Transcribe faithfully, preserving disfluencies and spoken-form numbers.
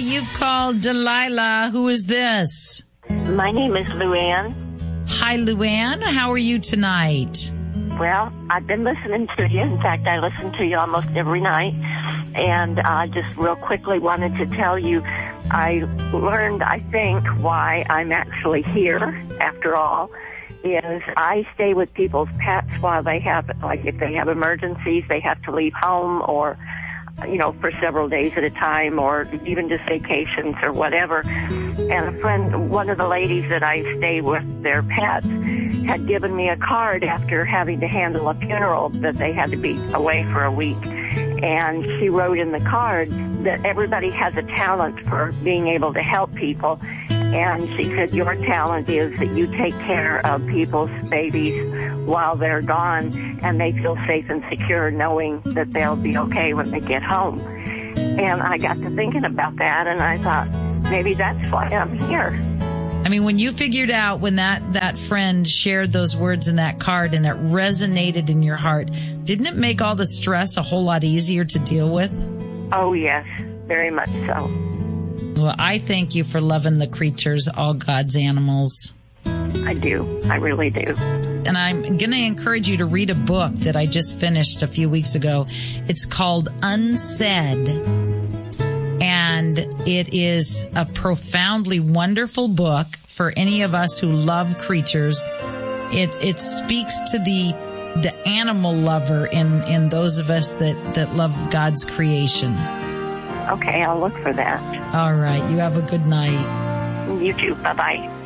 you've called Delilah. Who is this? My name is Luann. Hi, Luann. How are you tonight? Well, I've been listening to you. In fact, I listen to you almost every night. And I uh, just real quickly wanted to tell you, I learned, I think, why I'm actually here, after all, is I stay with people's pets while they have, like if they have emergencies, they have to leave home or, you know, for several days at a time or even just vacations or whatever. And a friend, one of the ladies that I stay with, their pets, had given me a card after having to handle a funeral that they had to be away for a week. And she wrote in the card that everybody has a talent for being able to help people. And she said, your talent is that you take care of people's babies while they're gone, and they feel safe and secure knowing that they'll be okay when they get home. And I got to thinking about that, and I thought, maybe that's why I'm here. I mean, when you figured out when that, that friend shared those words in that card and it resonated in your heart, didn't it make all the stress a whole lot easier to deal with? Oh, yes, very much so. Well, I thank you for loving the creatures, all God's animals. I do. I really do. And I'm going to encourage you to read a book that I just finished a few weeks ago. It's called Unsaid. And it is a profoundly wonderful book for any of us who love creatures. It it speaks to the the animal lover in, in those of us that, that love God's creation. Okay, I'll look for that. All right. You have a good night. You too. Bye-bye.